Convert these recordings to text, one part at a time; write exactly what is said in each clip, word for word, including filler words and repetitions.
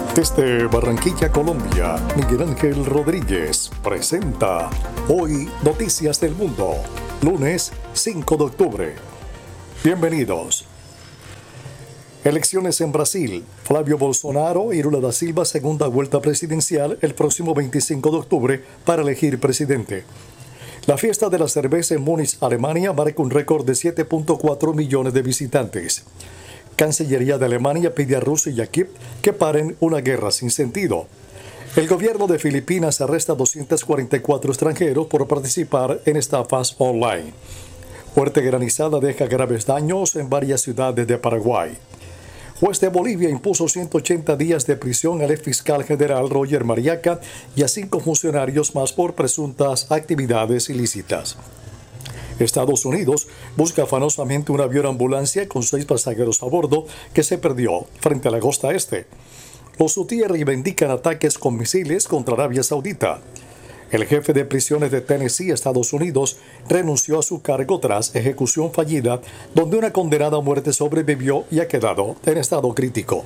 Desde Barranquilla, Colombia, Miguel Ángel Rodríguez presenta Hoy Noticias del Mundo, lunes cinco de octubre. Bienvenidos. Elecciones en Brasil. Flávio Bolsonaro y Lula da Silva segunda vuelta presidencial el próximo veinticinco de octubre para elegir presidente. La fiesta de la cerveza en Múnich, Alemania, marca un récord de siete punto cuatro millones de visitantes. Cancillería de Alemania pide a Rusia y a Kiev que paren una guerra sin sentido. El gobierno de Filipinas arresta a doscientos cuarenta y cuatro extranjeros por participar en estafas online. Fuerte granizada deja graves daños en varias ciudades de Paraguay. Juez de Bolivia impuso ciento ochenta días de prisión al ex fiscal general Roger Mariaca y a cinco funcionarios más por presuntas actividades ilícitas. Estados Unidos busca afanosamente un avión ambulancia con seis pasajeros a bordo que se perdió frente a la costa este. Los hutíes reivindican ataques con misiles contra Arabia Saudita. El jefe de prisiones de Tennessee, Estados Unidos, renunció a su cargo tras ejecución fallida, donde una condenada a muerte sobrevivió y ha quedado en estado crítico.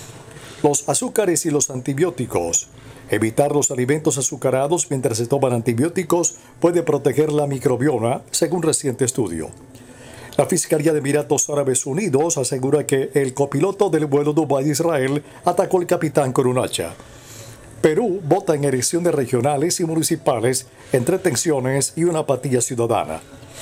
Los azúcares y los antibióticos. Evitar los alimentos azucarados mientras se toman antibióticos puede proteger la microbioma, según reciente estudio. La Fiscalía de Emiratos Árabes Unidos asegura que el copiloto del vuelo Dubái-Israel atacó al capitán con un hacha. Perú vota en elecciones regionales y municipales entre tensiones y una apatía ciudadana.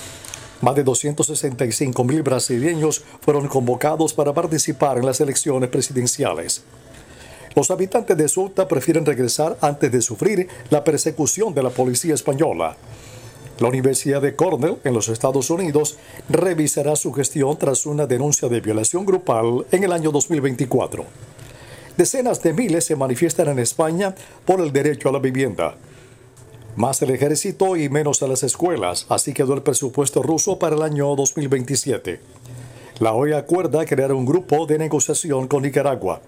Más de doscientos sesenta y cinco mil brasileños fueron convocados para participar en las elecciones presidenciales. Los habitantes de Ceuta prefieren regresar antes de sufrir la persecución de la policía española. La Universidad de Cornell, en los Estados Unidos, revisará su gestión tras una denuncia de violación grupal en el año dos mil veinticuatro. Decenas de miles se manifiestan en España por el derecho a la vivienda. Más el ejército y menos a las escuelas, así quedó el presupuesto ruso para el año dos mil veintisiete. La O E A acuerda crear un grupo de negociación con Nicaragua.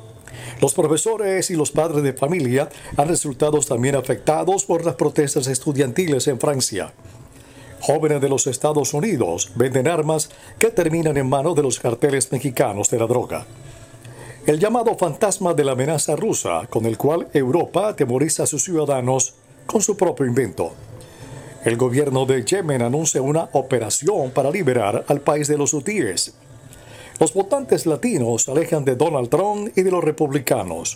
Los profesores y los padres de familia han resultado también afectados por las protestas estudiantiles en Francia. Jóvenes de los Estados Unidos venden armas que terminan en manos de los carteles mexicanos de la droga. El llamado fantasma de la amenaza rusa, con el cual Europa atemoriza a sus ciudadanos con su propio invento. El gobierno de Yemen anuncia una operación para liberar al país de los hutíes. Los votantes latinos se alejan de Donald Trump y de los republicanos.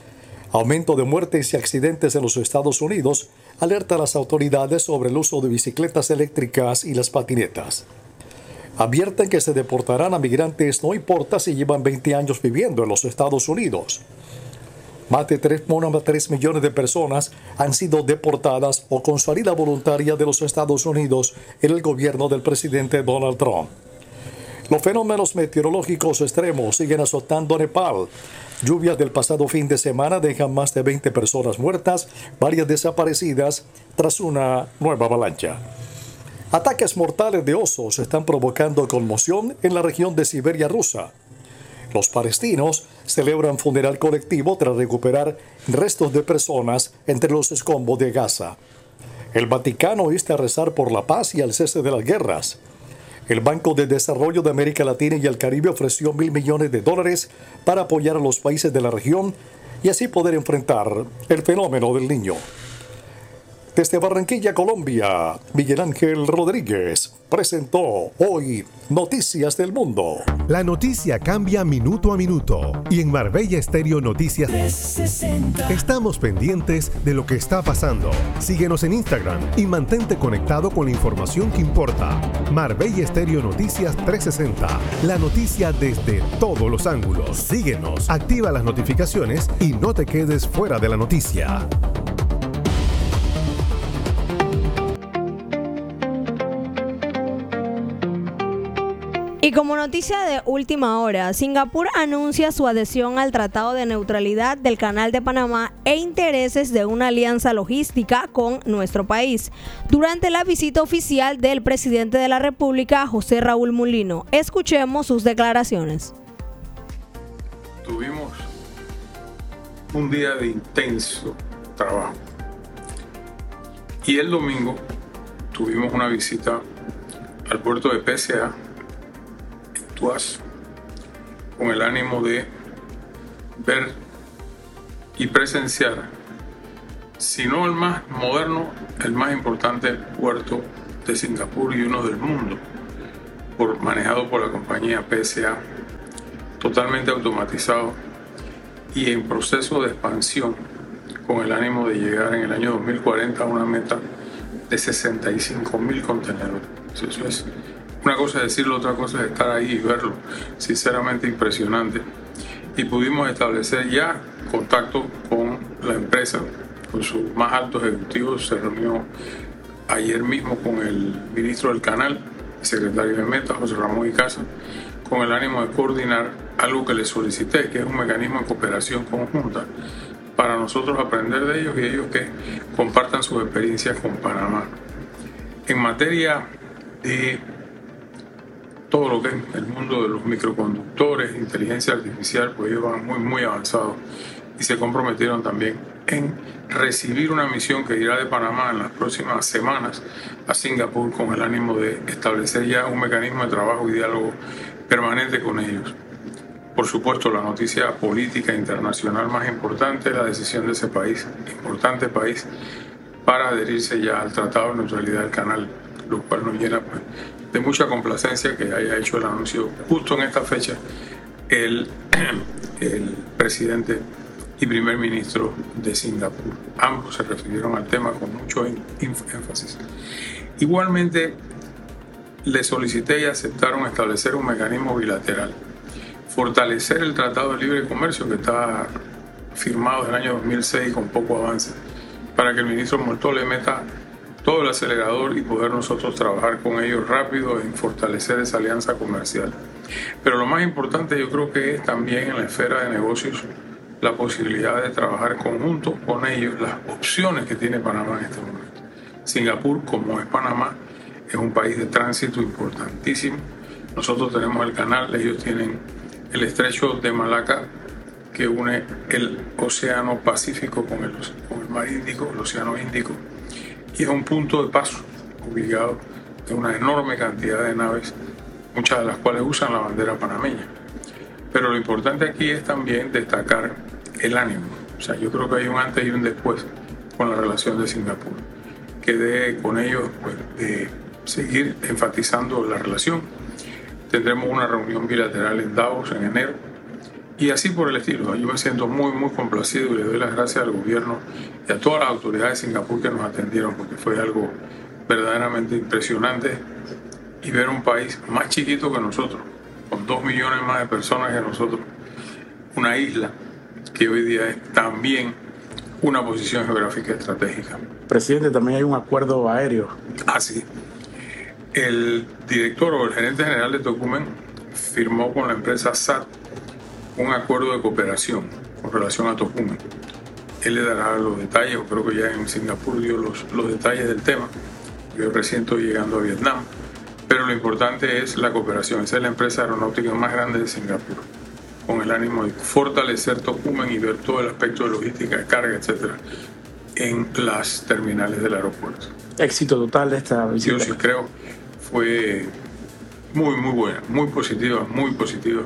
Aumento de muertes y accidentes en los Estados Unidos alerta a las autoridades sobre el uso de bicicletas eléctricas y las patinetas. Advierten que se deportarán a migrantes no importa si llevan veinte años viviendo en los Estados Unidos. Más de tres coma tres millones de personas han sido deportadas o con salida voluntaria de los Estados Unidos en el gobierno del presidente Donald Trump. Los fenómenos meteorológicos extremos siguen azotando a Nepal. Lluvias del pasado fin de semana dejan más de veinte personas muertas, varias desaparecidas tras una nueva avalancha. Ataques mortales de osos están provocando conmoción en la región de Siberia rusa. Los palestinos celebran funeral colectivo tras recuperar restos de personas entre los escombros de Gaza. El Vaticano insta a rezar por la paz y el cese de las guerras. El Banco de Desarrollo de América Latina y el Caribe ofreció mil millones de dólares para apoyar a los países de la región y así poder enfrentar el fenómeno del Niño. Desde Barranquilla, Colombia, Miguel Ángel Rodríguez presentó Hoy Noticias del Mundo. La noticia cambia minuto a minuto y en Marbella Estéreo Noticias trescientos sesenta estamos pendientes de lo que está pasando. Síguenos en Instagram y mantente conectado con la información que importa. Marbella Estéreo Noticias trescientos sesenta, la noticia desde todos los ángulos. Síguenos, activa las notificaciones y no te quedes fuera de la noticia. Y como noticia de última hora, Singapur anuncia su adhesión al Tratado de Neutralidad del Canal de Panamá e intereses de una alianza logística con nuestro país, durante la visita oficial del presidente de la República, José Raúl Mulino. Escuchemos sus declaraciones. Tuvimos un día de intenso trabajo y el domingo tuvimos una visita al puerto de P C A con el ánimo de ver y presenciar, si no el más moderno, el más importante puerto de Singapur y uno del mundo, por, manejado por la compañía P S A, totalmente automatizado y en proceso de expansión, con el ánimo de llegar en el año dos mil cuarenta a una meta de sesenta y cinco mil contenedores. Eso es una cosa es decirlo, otra cosa es estar ahí y verlo. Sinceramente impresionante. Y pudimos establecer ya contacto con la empresa, con sus más altos ejecutivos. Se reunió ayer mismo con el ministro del canal, el secretario de Meta, José Ramón Icaza, con el ánimo de coordinar algo que les solicité, que es un mecanismo de cooperación conjunta para nosotros aprender de ellos y ellos que compartan sus experiencias con Panamá. En materia de todo lo que es el mundo de los microconductores, inteligencia artificial, pues ellos van muy, muy avanzados y se comprometieron también en recibir una misión que irá de Panamá en las próximas semanas a Singapur con el ánimo de establecer ya un mecanismo de trabajo y diálogo permanente con ellos. Por supuesto, la noticia política internacional más importante es la decisión de ese país, importante país, para adherirse ya al Tratado de Neutralidad del Canal, lo cual nos llena pues, de mucha complacencia que haya hecho el anuncio justo en esta fecha el, el presidente y primer ministro de Singapur. Ambos se refirieron al tema con mucho énfasis. Igualmente, le solicité y aceptaron establecer un mecanismo bilateral, fortalecer el Tratado de Libre Comercio que está firmado en el año dos mil seis con poco avance, para que el ministro Moltó le meta todo el acelerador y poder nosotros trabajar con ellos rápido en fortalecer esa alianza comercial. Pero lo más importante yo creo que es también en la esfera de negocios la posibilidad de trabajar conjunto con ellos, las opciones que tiene Panamá en este momento. Singapur, como es Panamá, es un país de tránsito importantísimo. Nosotros tenemos el canal, ellos tienen el estrecho de Malaca que une el Océano Pacífico con el, con el Mar Índico, el Océano Índico, y es un punto de paso obligado de una enorme cantidad de naves, muchas de las cuales usan la bandera panameña. Pero lo importante aquí es también destacar el ánimo. O sea, yo creo que hay un antes y un después con la relación de Singapur, que debe con ellos pues, de seguir enfatizando la relación. Tendremos una reunión bilateral en Davos en enero y así por el estilo. Yo me siento muy, muy complacido y le doy las gracias al gobierno y a todas las autoridades de Singapur que nos atendieron, porque fue algo verdaderamente impresionante y ver un país más chiquito que nosotros, con dos millones más de personas que nosotros, una isla que hoy día es también una posición geográfica estratégica. Presidente, también hay un acuerdo aéreo. Ah, sí. El director o el gerente general de Tocumen firmó con la empresa S A T un acuerdo de cooperación con relación a Tocumen. Él le dará los detalles, o creo que ya en Singapur dio los, los detalles del tema. Yo recién estoy llegando a Vietnam, pero lo importante es la cooperación. Esa es la empresa aeronáutica más grande de Singapur, con el ánimo de fortalecer Tocumen y ver todo el aspecto de logística, de carga, etcétera, en las terminales del aeropuerto. Éxito total de esta visita. Yo sí creo, fue muy, muy buena, muy positiva, muy positiva.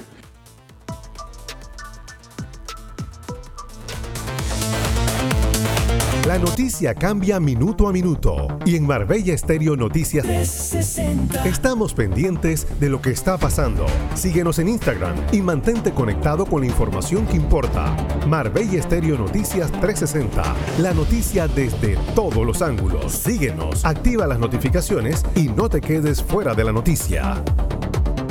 La noticia cambia minuto a minuto y en Marbella Estéreo Noticias trescientos sesenta estamos pendientes de lo que está pasando. Síguenos en Instagram y mantente conectado con la información que importa. Marbella Estéreo Noticias trescientos sesenta, la noticia desde todos los ángulos. Síguenos, activa las notificaciones y no te quedes fuera de la noticia.